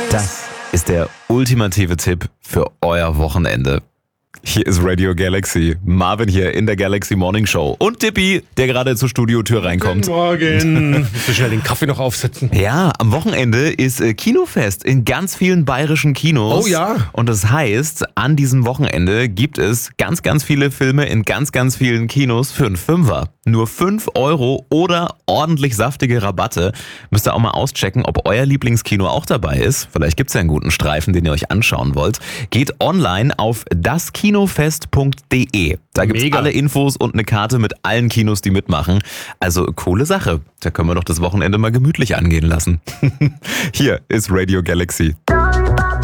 Das ist der ultimative Tipp für euer Wochenende. Hier ist Radio Galaxy. Marvin hier in der Galaxy Morning Show. Und Tippi, der gerade zur Studiotür reinkommt. Guten Morgen. Musst du schnell den Kaffee noch aufsetzen? Ja, am Wochenende ist Kinofest in ganz vielen bayerischen Kinos. Oh ja. Und das heißt, an diesem Wochenende gibt es ganz, ganz viele Filme in ganz, ganz vielen Kinos für einen Fünfer. Nur 5 € oder ordentlich saftige Rabatte. Müsst ihr auch mal auschecken, ob euer Lieblingskino auch dabei ist. Vielleicht gibt's ja einen guten Streifen, den ihr euch anschauen wollt. Geht online auf daskinofest.de. Da gibt's Mega. alle Infos und eine Karte mit allen Kinos, die mitmachen. Also coole Sache. Da können wir doch das Wochenende mal gemütlich angehen lassen. Hier ist Radio Galaxy.